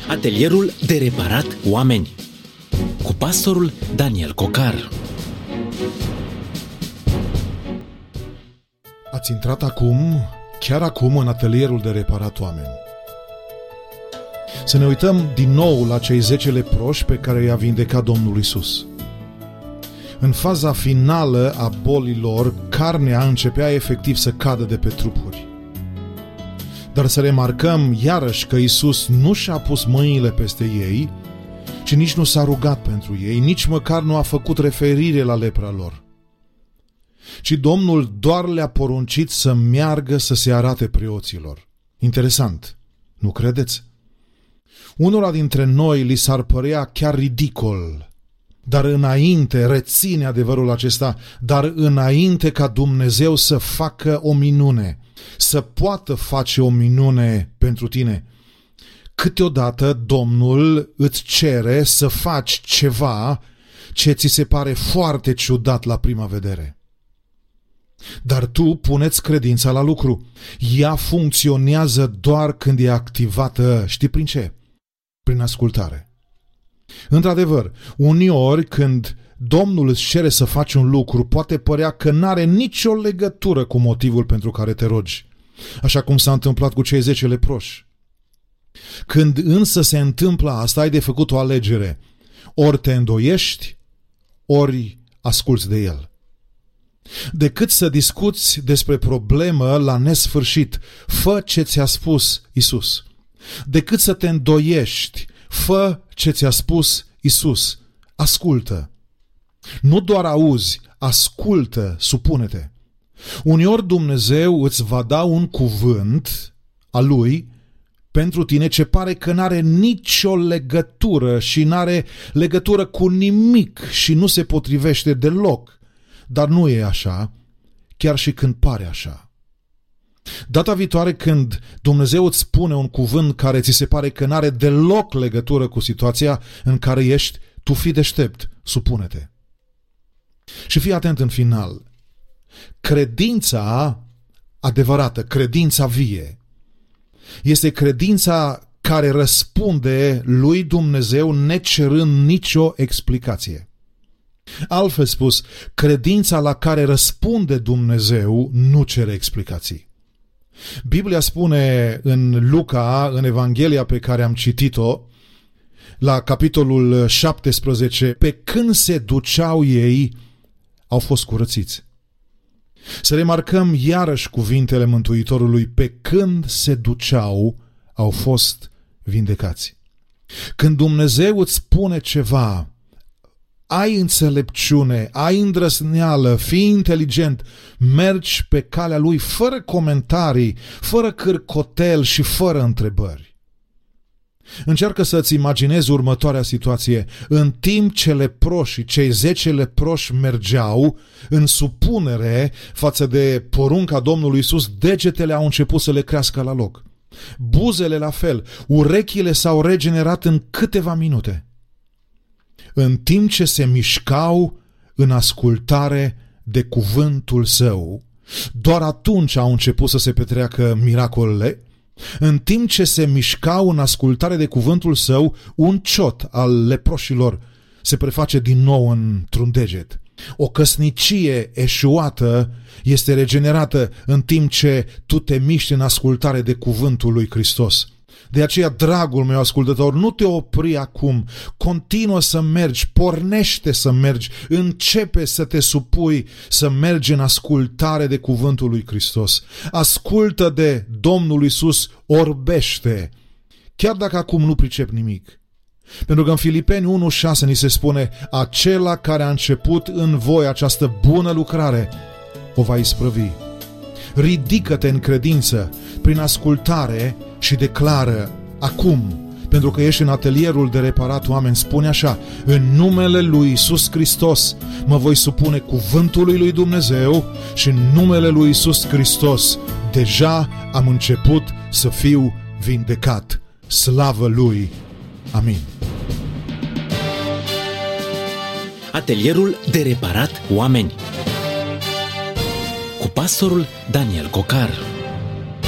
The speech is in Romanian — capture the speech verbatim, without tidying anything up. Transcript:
Atelierul de reparat oameni cu pastorul Daniel Cocar. Ați intrat acum, chiar acum, în atelierul de reparat oameni. Să ne uităm din nou la cei zece leproși pe care i-a vindecat Domnul Iisus. În faza finală a bolilor, carnea începea efectiv să cadă de pe trupuri. Dar să remarcăm iarăși că Iisus nu și-a pus mâinile peste ei, ci nici nu s-a rugat pentru ei, nici măcar nu a făcut referire la lepra lor. Ci Domnul doar le-a poruncit să meargă să se arate preoților. Interesant, nu credeți? Unora dintre noi li s-ar părea chiar ridicol, dar înainte, reține adevărul acesta, dar înainte ca Dumnezeu să facă o minune, să poată face o minune pentru tine, câteodată Domnul îți cere să faci ceva ce ți se pare foarte ciudat la prima vedere. Dar tu puneți credința la lucru. Ea funcționează doar când e activată, știi prin ce? Prin ascultare. Într-adevăr, uneori când Domnul îți cere să faci un lucru, poate părea că n-are nicio legătură cu motivul pentru care te rogi, așa cum s-a întâmplat cu cei zece leproși. Când însă se întâmplă asta, ai de făcut o alegere. Ori te îndoiești, ori asculți de El. Decât să discuți despre problemă la nesfârșit, fă ce ți-a spus Iisus. Decât să te îndoiești, fă ce ți-a spus Iisus. Ascultă. Nu doar auzi, ascultă, supune-te. Uneori Dumnezeu îți va da un cuvânt al Lui pentru tine ce pare că n-are nicio legătură și n-are legătură cu nimic și nu se potrivește deloc. Dar nu e așa, chiar și când pare așa. Data viitoare când Dumnezeu îți spune un cuvânt care ți se pare că n-are deloc legătură cu situația în care ești, tu fii deștept, supune-te. Și fii atent în final. Credința adevărată, credința vie, este credința care răspunde lui Dumnezeu necerând nicio explicație. Altfel spus, credința la care răspunde Dumnezeu nu cere explicații. Biblia spune în Luca, în Evanghelia pe care am citit-o, la capitolul șaptesprezece, pe când se duceau ei, au fost curățiți. Să remarcăm iarăși cuvintele Mântuitorului, pe când se duceau, au fost vindecați. Când Dumnezeu îți spune ceva, ai înțelepciune, ai îndrăzneală, fii inteligent, mergi pe calea Lui fără comentarii, fără cârcotel și fără întrebări. Încearcă să-ți imaginezi următoarea situație. În timp ce leproșii, cei zece leproși mergeau în supunere față de porunca Domnului Iisus, degetele au început să le crească la loc. Buzele la fel, urechile s-au regenerat în câteva minute. În timp ce se mișcau în ascultare de cuvântul Său, doar atunci au început să se petreacă miracolele. În timp ce se mișcau în ascultare de cuvântul Său, un ciot al leproșilor se preface din nou într-un deget. O căsnicie eșuată este regenerată în timp ce tu te miști în ascultare de cuvântul lui Hristos. De aceea, dragul meu ascultător, nu te opri acum, continuă să mergi, pornește să mergi, începe să te supui, să mergi în ascultare de cuvântul lui Hristos. Ascultă de Domnul Iisus, orbește, chiar dacă acum nu pricep nimic. Pentru că în Filipeni unu șase ni se spune, acela care a început în voi această bună lucrare o va isprăvi. Ridică-te în credință, prin ascultare și declară acum, pentru că ești în atelierul de reparat oameni, spune așa, în numele lui Iisus Hristos mă voi supune cuvântului lui Dumnezeu și în numele lui Iisus Hristos deja am început să fiu vindecat. Slavă Lui! Amin. Atelierul de reparat oameni cu pastorul Daniel Cocar.